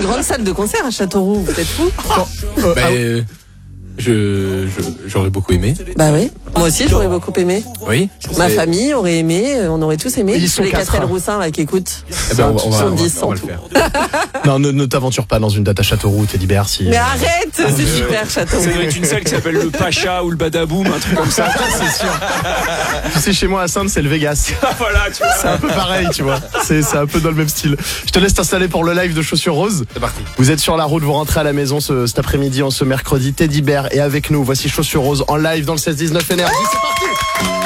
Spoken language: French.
grande salle de concert à Châteauroux, vous êtes fous. J'aurais beaucoup aimé. Bah oui, moi aussi j'aurais beaucoup aimé. Oui. Ma famille aurait aimé, on aurait tous aimé. Ils sont les 4, Castel-Roussin là qui écoutent. Eh ben, on va le le faire. Non, ne t'aventure pas dans une date à Châteauroux, Teddy Bear. Mais arrête, c'est super Châteauroux. Ça doit être une salle qui s'appelle le Pacha ou le Badaboum, un truc comme ça. C'est sûr. Tu sais, chez moi à Sainte, c'est le Vegas. Voilà, tu vois. C'est un peu pareil, tu vois. C'est un peu dans le même style. Je te laisse t'installer pour le live de Chaussures Roses. C'est parti. Vous êtes sur la route, vous rentrez à la maison cet après-midi, ce mercredi. Teddy Bear est avec nous. Voici Chaussures Roses en live dans le 16-19 Énergie. C'est parti.